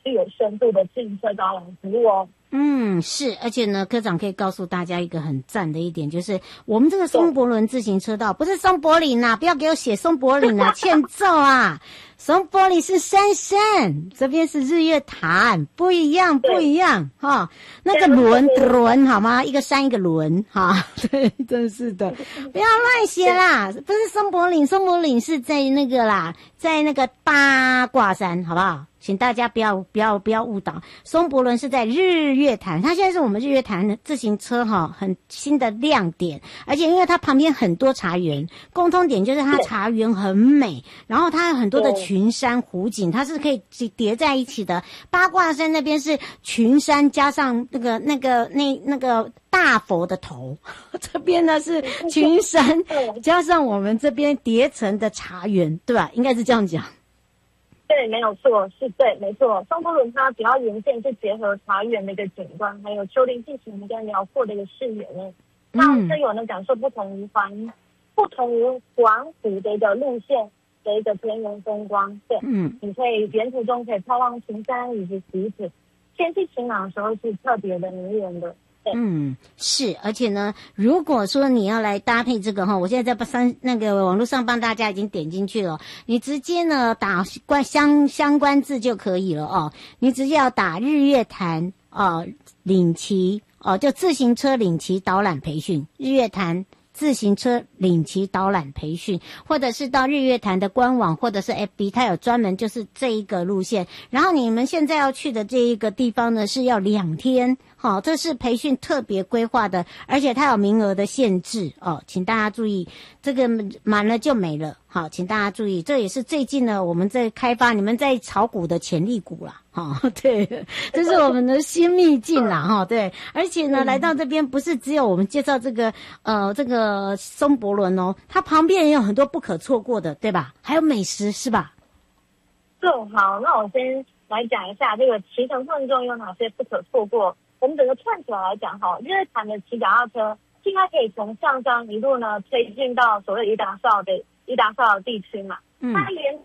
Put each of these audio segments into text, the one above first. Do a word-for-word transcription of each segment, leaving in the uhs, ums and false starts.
具有深度的自行车导览服务哦。 嗯，是，而且呢，科长可以告诉大家一个很赞的一点，就是我们这个松柏仑自行车道不是松柏岭啊，不要给我写松柏岭啊，欠揍啊！松柏岭是山山，这边是日月潭，不一样，不一样哈。那个轮轮好吗？一个山一个轮哈，对，真是的，不要乱写啦，不是松柏岭，松柏岭是在那个啦，在那个八卦山，好不好？请大家不要不要不要误导，松柏仑是在日月潭，它现在是我们日月潭的自行车哈很新的亮点，而且因为它旁边很多茶园，共通点就是它茶园很美，然后它有很多的群山湖景，它是可以叠在一起的。八卦山那边是群山加上那个那个那那个大佛的头，这边呢是群山加上我们这边叠成的茶园，对吧？应该是这样讲。 对，没有错，是对，没错。松柏仑它主要沿线是结合茶园的一个景观，还有丘陵地形跟辽阔的一个视野呢，让车友呢感受不同于环、不同于环湖的一个路线的一个田园风光。对，嗯，你可以沿途中可以眺望群山以及湖子，天气晴朗的时候是特别的迷人的。 嗯，是，而且呢，如果说你要来搭配这个哈，我现在在三那个网络上帮大家已经点进去了，你直接呢打关相相关字就可以了哦，你直接要打日月潭哦领骑哦，就自行车领骑导览培训，日月潭自行车领骑导览培训，或者是到日月潭的官网或者是 F B， 它有专门就是这一个路线。然后你们现在要去的这一个地方呢是要两天，好，这是培训特别规划的，而且它有名额的限制哦，请大家注意，这个满了就没了。好，请大家注意，这也是最近呢我们在开发你们在炒股的潜力股啦。哈、哦，对，这是我们的新秘境啦，哈、哦，对，而且呢，来到这边不是只有我们介绍这个呃这个松柏仑哦，它旁边也有很多不可错过的，对吧？还有美食是吧？ 对，好，那我先来讲一下这个骑乘混中有哪些不可错过。我们整个串起来来讲哈，日月潭的骑脚踏车，现在可以从象山一路呢推进到所谓伊达邵的伊达邵地区嘛，嗯，它连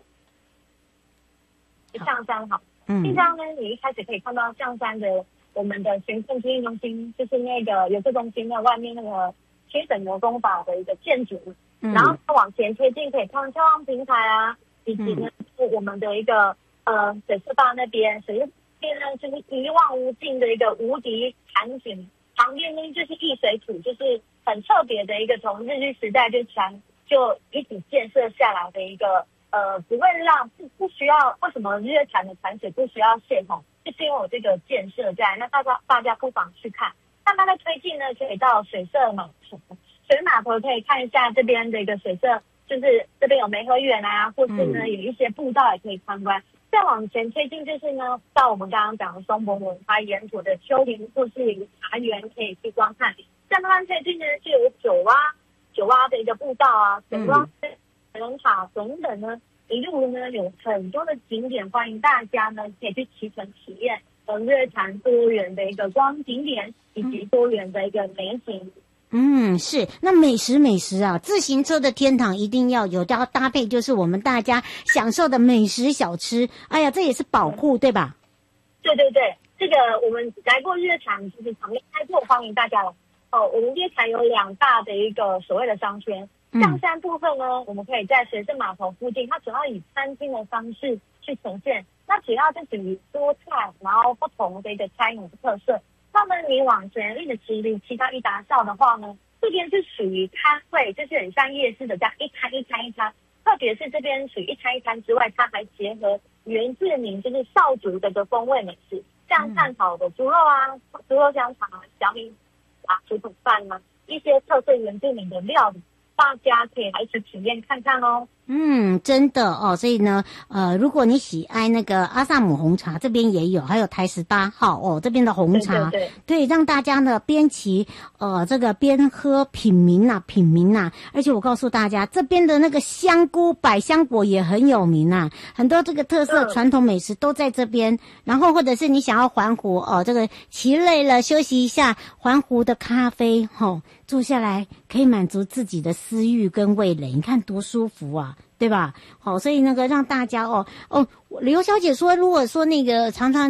象山好。嗯，地上呢，你一开始可以看到象山的我们的行政经营中心，就是那个邮政中心的外面那个七省牛工法的一个建筑，嗯，然后往前推进可以看眺望平台啊，以及呢是我们的一个呃水师坝那边，水师边呢就是一望无尽的一个无敌潭景，旁边呢就是易水土，就是很特别的一个从日据时代就传就一起建设下来的一个。呃，不会让不不需要，为什么日月潭的潭水不需要泄洪？就是因为有这个建设在，那大家大家不妨去看。那它的推进呢，可以到水社码头，水码头可以看一下这边的一个水社，就是这边有梅河园啊，或是呢有一些步道也可以参观。再往前推进就是呢，到我们刚刚讲的松柏仑，它沿途的丘陵或是有茶园可以去观看。再慢慢推进呢，就有九蛙九蛙的一个步道啊，九蛙。人塔等等呢，一路呢有很多的景点，欢迎大家呢可以去骑乘体验呃日月潭多元的一个光景点以及多元的一个美景。 嗯，是。那美食美食啊，自行车的天堂一定要有，要搭配就是我们大家享受的美食小吃。哎呀，这也是保护，对吧？ 对对对，这个我们来过日月潭，就是场面开阔，欢迎大家了。哦，我们日月潭有两大的一个所谓的商圈。象山部分呢，我们可以在水社码头附近，它主要以餐厅的方式去呈现。那主要就是以蔬菜，然后不同的一个餐饮的特色。那么你往前一直骑，你骑到伊达邵的话呢，这边是属于摊位，就是很像夜市的这样一摊一摊一摊。特别是这边属于一摊一摊之外，它还结合原住民就是邵族的个风味美食，像炭烤的猪肉啊、猪肉香肠啊、小米啊、竹筒饭啊，一些特色原住民的料理。大家可以来一起体验看看哦。 嗯，真的哦，所以呢，呃，如果你喜爱那个阿萨姆红茶，这边也有，还有台十八号哦，这边的红茶， 对对对， 对，让大家呢边骑呃这个边喝品茗呐、啊，品茗呐、啊，而且我告诉大家，这边的那个香菇百香果也很有名啊，很多这个特色传统美食都在这边。嗯、然后或者是你想要环湖哦，这个骑累了休息一下，环湖的咖啡哦，坐下来可以满足自己的私欲跟味蕾，你看多舒服啊！对吧？好，所以那个让大家哦哦，刘小姐说，如果说那个常常